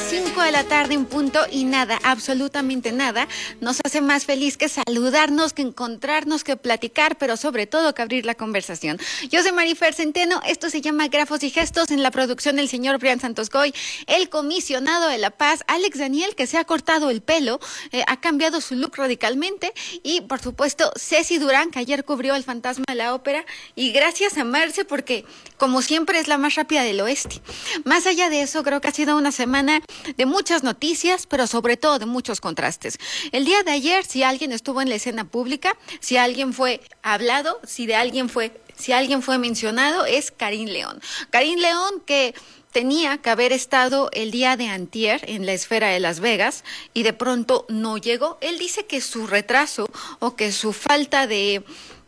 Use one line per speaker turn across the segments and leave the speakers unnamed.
5 de la tarde en punto y nada, absolutamente nada, nos hace más feliz que saludarnos, que encontrarnos, que platicar, pero sobre todo que abrir la conversación. Yo soy Marifer Centeno, esto se llama Grafos y Gestos, en la producción del señor Brian Santos Goy, el comisionado de La Paz, Alex Daniel, que se ha cortado el pelo, ha cambiado su look radicalmente, y por supuesto Ceci Durán, que ayer cubrió El Fantasma de la Ópera, y gracias a Marce porque como siempre es la más rápida del oeste. Más allá de eso, creo que ha sido una semana de muchas noticias, pero sobre todo de muchos contrastes. El día de ayer, si alguien estuvo en la escena pública, si alguien fue hablado, si alguien fue mencionado, es Karim León. Karim León, que tenía que haber estado el día de antier en la esfera de Las Vegas y de pronto no llegó. Él dice que su retraso o que su falta de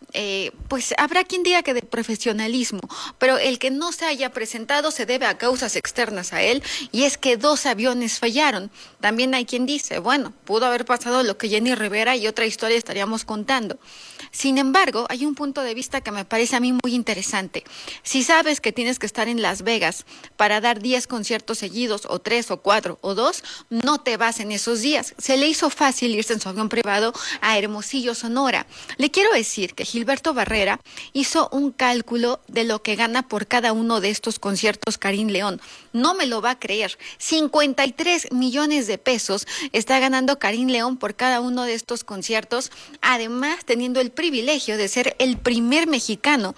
pues habrá quien diga que de profesionalismo, pero el que no se haya presentado se debe a causas externas a él, y es que 2 aviones fallaron. También hay quien dice, bueno, pudo haber pasado lo que Jenny Rivera y otra historia estaríamos contando. Sin embargo, hay un punto de vista que me parece a mí muy interesante. Si sabes que tienes que estar en Las Vegas para dar 10 conciertos seguidos, o 3, o 4, o 2, no te vas en esos días. Se le hizo fácil irse en su avión privado a Hermosillo, Sonora. Le quiero decir que Gilberto Barrera hizo un cálculo de lo que gana por cada uno de estos conciertos Karim León. No me lo va a creer. 53 millones de pesos está ganando Karim León por cada uno de estos conciertos, además teniendo el privilegio de ser el primer mexicano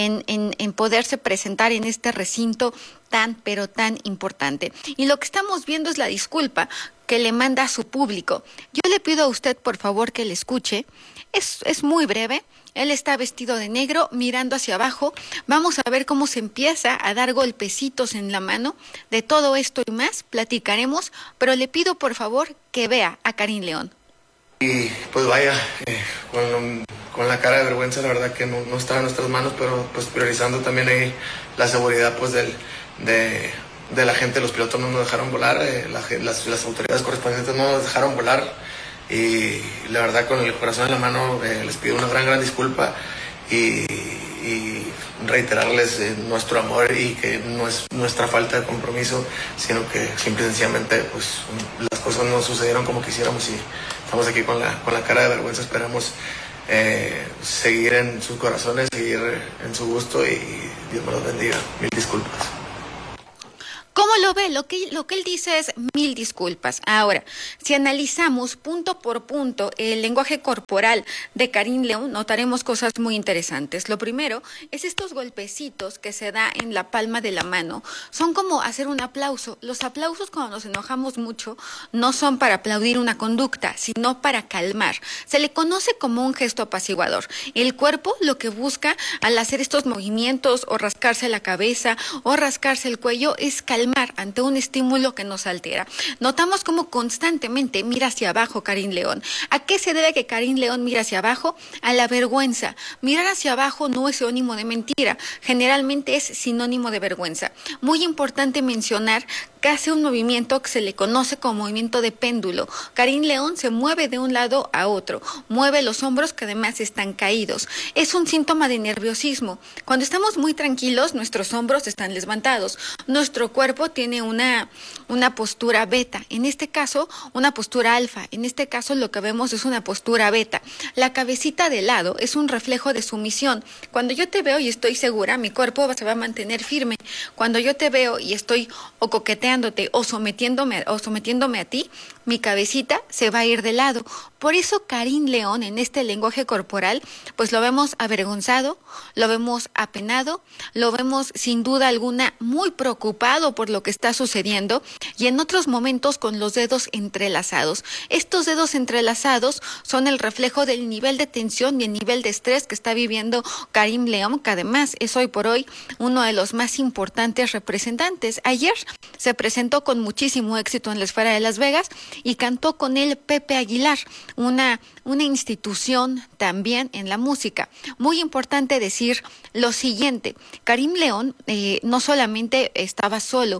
en poderse presentar en este recinto tan, pero tan importante. Y lo que estamos viendo es la disculpa que le manda a su público. Yo le pido a usted, por favor, que le escuche. Es muy breve. Él está vestido de negro, mirando hacia abajo. Vamos a ver cómo se empieza a dar golpecitos en la mano. De todo esto y más platicaremos, pero le pido, por favor, que vea a Karim León.
Y pues vaya, con la cara de vergüenza, la verdad que no estaba en nuestras manos, pero pues priorizando también ahí la seguridad pues de la gente. Los pilotos no nos dejaron volar, las autoridades correspondientes no nos dejaron volar, y la verdad con el corazón en la mano les pido una gran disculpa y reiterarles nuestro amor, y que no es nuestra falta de compromiso, sino que simple y sencillamente pues las cosas no sucedieron como quisiéramos, y estamos aquí con la cara de vergüenza. Esperamos seguir en sus corazones, seguir en su gusto, y Dios me los bendiga. Mil disculpas.
¿Cómo lo ve? Lo que él dice es mil disculpas. Ahora, si analizamos punto por punto el lenguaje corporal de Karim León, notaremos cosas muy interesantes. Lo primero es estos golpecitos que se da en la palma de la mano. Son como hacer un aplauso. Los aplausos, cuando nos enojamos mucho, no son para aplaudir una conducta, sino para calmar. Se le conoce como un gesto apaciguador. El cuerpo lo que busca al hacer estos movimientos, o rascarse la cabeza, o rascarse el cuello, es calmar ante un estímulo que nos altera. Notamos cómo constantemente mira hacia abajo Karim León. ¿A qué se debe que Karim León mira hacia abajo? A la vergüenza. Mirar hacia abajo no es sinónimo de mentira, generalmente es sinónimo de vergüenza. Muy importante mencionar que hace un movimiento que se le conoce como movimiento de péndulo. Karim León se mueve de un lado a otro, mueve los hombros que además están caídos. Es un síntoma de nerviosismo. Cuando estamos muy tranquilos, nuestros hombros están levantados. Nuestro cuerpo tiene una postura beta, en este caso una postura alfa, en este caso lo que vemos es una postura beta. La cabecita de lado es un reflejo de sumisión. Cuando yo te veo y estoy segura, mi cuerpo se va a mantener firme. Cuando yo te veo y estoy o coqueteándote o sometiéndome a ti, mi cabecita se va a ir de lado. Por eso Karim León, en este lenguaje corporal, pues lo vemos avergonzado, lo vemos apenado, lo vemos sin duda alguna muy preocupado por lo que está sucediendo, y en otros momentos con los dedos entrelazados. Estos dedos entrelazados son el reflejo del nivel de tensión y el nivel de estrés que está viviendo Karim León, que además es hoy por hoy uno de los más importantes representantes. Ayer se presentó con muchísimo éxito en la esfera de Las Vegas y cantó con él Pepe Aguilar, una institución también en la música. Muy importante decir lo siguiente: Karim León no solamente estaba solo,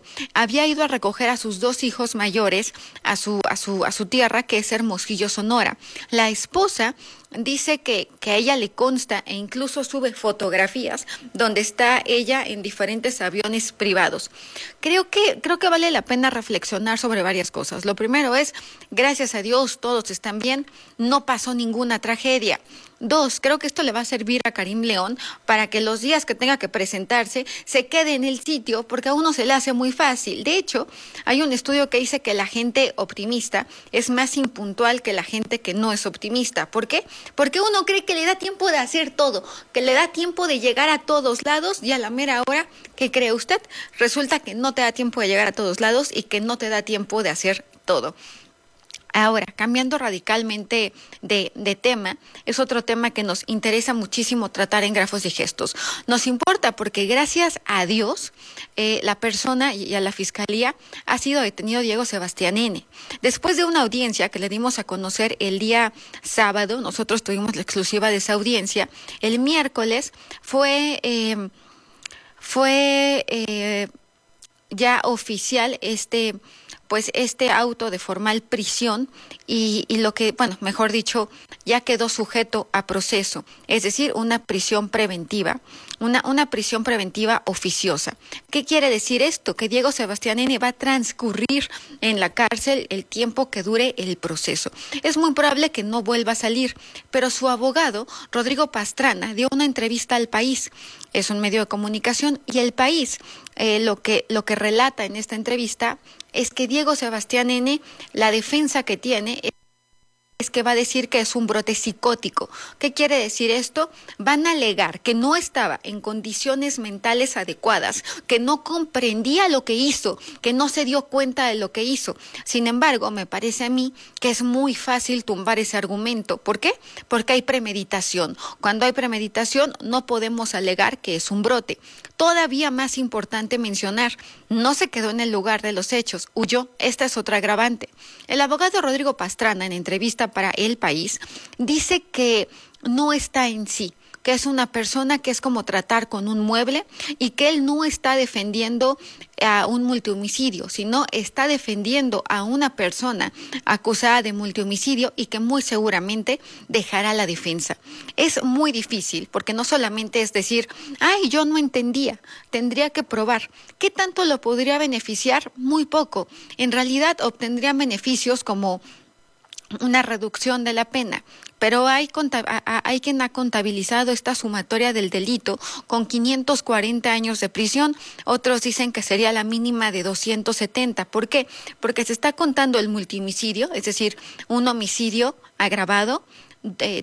había ido a recoger a sus 2 hijos mayores a su tierra, que es Hermosillo, Sonora. La esposa dice que a ella le consta e incluso sube fotografías donde está ella en diferentes aviones privados. Creo que vale la pena reflexionar sobre varias cosas. Lo primero es, gracias a Dios, todos están bien, no pasó ninguna tragedia. 2, creo que esto le va a servir a Karim León para que los días que tenga que presentarse se quede en el sitio, porque a uno se le hace muy fácil. De hecho, hay un estudio que dice que la gente optimista es más impuntual que la gente que no es optimista. ¿Por qué? Porque uno cree que le da tiempo de hacer todo, que le da tiempo de llegar a todos lados, y a la mera hora, ¿qué cree usted? Resulta que no te da tiempo de llegar a todos lados y que no te da tiempo de hacer todo. Ahora, cambiando radicalmente de tema, es otro tema que nos interesa muchísimo tratar en Grafos y Gestos. Nos importa porque gracias a Dios, la persona y a la Fiscalía ha sido detenido Diego Sebastián N. Después de una audiencia que le dimos a conocer el día sábado, nosotros tuvimos la exclusiva de esa audiencia, el miércoles fue ya oficial este auto de formal prisión y lo que, mejor dicho, ya quedó sujeto a proceso, es decir, una prisión preventiva, una prisión preventiva oficiosa. ¿Qué quiere decir esto? Que Diego Sebastián N. va a transcurrir en la cárcel el tiempo que dure el proceso. Es muy probable que no vuelva a salir, pero su abogado, Rodrigo Pastrana, dio una entrevista al País. Es un medio de comunicación, y el País lo que relata en esta entrevista es que Diego Sebastián N., la defensa que tiene es que va a decir que es un brote psicótico. ¿Qué quiere decir esto? Van a alegar que no estaba en condiciones mentales adecuadas, que no comprendía lo que hizo, que no se dio cuenta de lo que hizo. Sin embargo, me parece a mí que es muy fácil tumbar ese argumento. ¿Por qué? Porque hay premeditación. Cuando hay premeditación, no podemos alegar que es un brote. Todavía más importante mencionar, no se quedó en el lugar de los hechos, huyó. Esta es otra agravante. El abogado Rodrigo Pastrana, en entrevista para El País, dice que no está en sí, que es una persona que es como tratar con un mueble, y que él no está defendiendo a un multihomicidio, sino está defendiendo a una persona acusada de multihomicidio y que muy seguramente dejará la defensa. Es muy difícil, porque no solamente es decir, ay, yo no entendía, tendría que probar. ¿Qué tanto lo podría beneficiar? Muy poco. En realidad obtendría beneficios como una reducción de la pena, pero hay quien ha contabilizado esta sumatoria del delito con 540 años de prisión. Otros dicen que sería la mínima de 270. ¿Por qué? Porque se está contando el multihomicidio, es decir, un homicidio agravado,